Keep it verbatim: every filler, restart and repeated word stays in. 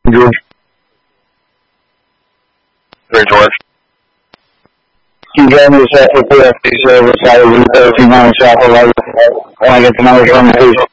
George. Hey, George. Can you get me a set for P F C service? I will be thirteen on shop eleven when I get the numbers on the page.